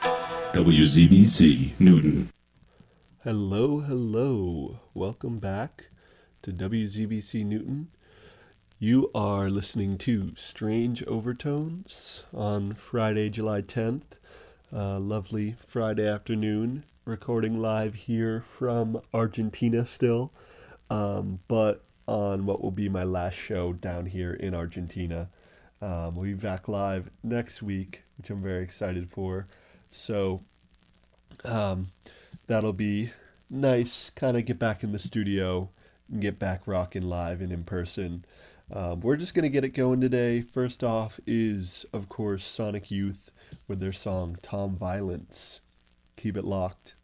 WZBC Newton. Hello, hello. Welcome back to WZBC Newton. You are listening to Strange Overtones on Friday, July 10th. Lovely Friday afternoon, recording live here from Argentina still, but on what will be my last show down here in Argentina. We'll be back live next week, which I'm very excited for. So, um, that'll be nice. Kind of get back in the studio and get back rocking live and in person. We're just going to get it going today. First off is, of course, Sonic Youth with their song Tom Violence. Keep it locked.